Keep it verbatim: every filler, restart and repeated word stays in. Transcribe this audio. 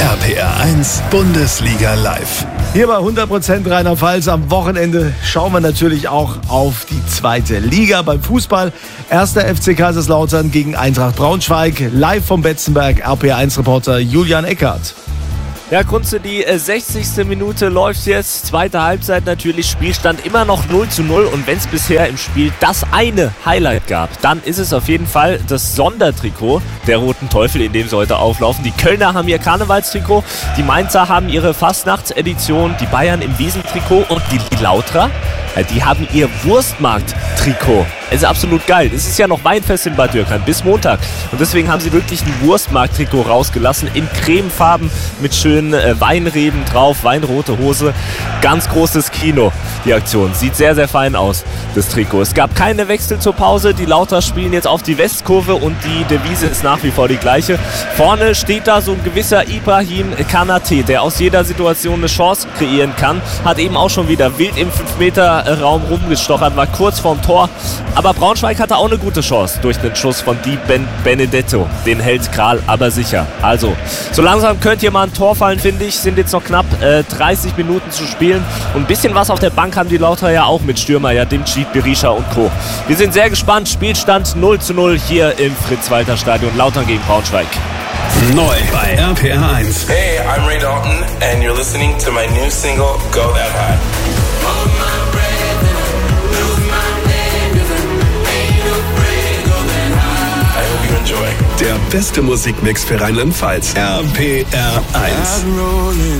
R P R eins Bundesliga live. Hier bei hundert Prozent Rheinland-Pfalz am Wochenende schauen wir natürlich auch auf die zweite Liga beim Fußball. Erster F C Kaiserslautern gegen Eintracht Braunschweig. Live vom Betzenberg, R P R eins Reporter Julian Eckhardt. Ja, Kunze, die sechzigste Minute läuft jetzt. Zweite Halbzeit natürlich, Spielstand immer noch null zu null. Und wenn es bisher im Spiel das eine Highlight gab, dann ist es auf jeden Fall das Sondertrikot der Roten Teufel, in dem sie heute auflaufen. Die Kölner haben ihr Karnevalstrikot, die Mainzer haben ihre Fastnachtsedition, die Bayern im Wiesentrikot und die Lauterer, die haben ihr Wurstmarkt-Trikot. Es ist absolut geil. Es ist ja noch Weinfest in Bad Dürkheim bis Montag. Und deswegen haben sie wirklich ein Wurstmarkt-Trikot rausgelassen in Cremefarben mit schönen äh, Weinreben drauf, weinrote Hose. Ganz großes Kino, die Aktion. Sieht sehr, sehr fein aus, das Trikot. Es gab keine Wechsel zur Pause. Die Lauter spielen jetzt auf die Westkurve und die Devise ist nach wie vor die gleiche. Vorne steht da so ein gewisser Ibrahim Kanate, der aus jeder Situation eine Chance kreieren kann. Hat eben auch schon wieder wild im fünf Meter Raum rumgestochert, war kurz vorm Tor. Aber Braunschweig hatte auch eine gute Chance durch den Schuss von Di Ben Benedetto. Den hält Kral aber sicher. Also, so langsam könnt ihr mal ein Tor fallen, finde ich. Sind jetzt noch knapp äh, dreißig Minuten zu spielen. Und ein bisschen was auf der Bank haben die Lauter ja auch mit Stürmer, ja, Dimcik, Berisha und Co. Wir sind sehr gespannt. Spielstand null zu null hier im Fritz-Walter-Stadion. Lautern gegen Braunschweig. Neu bei R P R eins. Hey, I'm Ray Dalton and you're listening to my new single, Go That High. Der beste Musikmix für Rheinland-Pfalz. R P R eins.